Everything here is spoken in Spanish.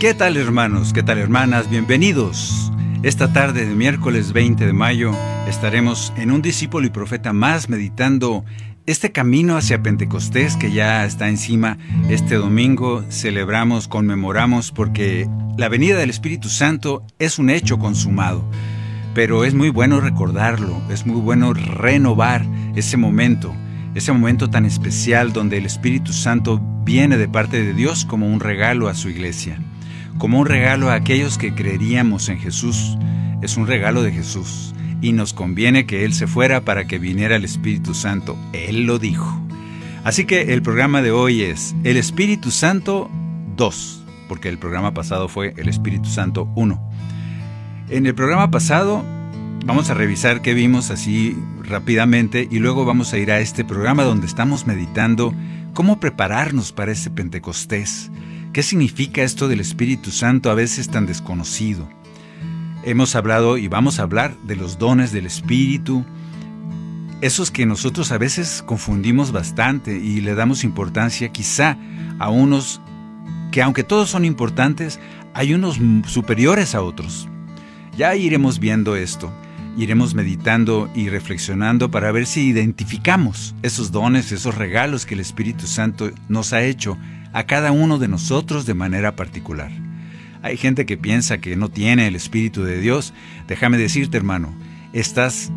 ¿Qué tal, hermanos? ¿Qué tal, hermanas? Bienvenidos. Esta tarde de miércoles 20 de mayo estaremos en Un Discípulo y Profeta Más meditando este camino hacia Pentecostés que ya está encima. Este domingo celebramos, conmemoramos porque la venida del Espíritu Santo es un hecho consumado. Pero es muy bueno recordarlo, es muy bueno renovar ese momento tan especial donde el Espíritu Santo viene de parte de Dios como un regalo a su iglesia, como un regalo a aquellos que creeríamos en Jesús. Es un regalo de Jesús y nos conviene que Él se fuera para que viniera el Espíritu Santo. Él lo dijo. Así que el programa de hoy es el Espíritu Santo 2, porque el programa pasado fue el Espíritu Santo 1. En el programa pasado vamos a revisar qué vimos así rápidamente y luego vamos a ir a este programa donde estamos meditando cómo prepararnos para ese Pentecostés. ¿Qué significa esto del Espíritu Santo a veces tan desconocido? Hemos hablado y vamos a hablar de los dones del Espíritu, esos que nosotros a veces confundimos bastante y le damos importancia quizá a unos que, aunque todos son importantes, hay unos superiores a otros. Ya iremos viendo esto, iremos meditando y reflexionando para ver si identificamos esos dones, esos regalos que el Espíritu Santo nos ha hecho a cada uno de nosotros de manera particular. Hay gente que piensa que no tiene el Espíritu de Dios. Déjame decirte, hermano, estás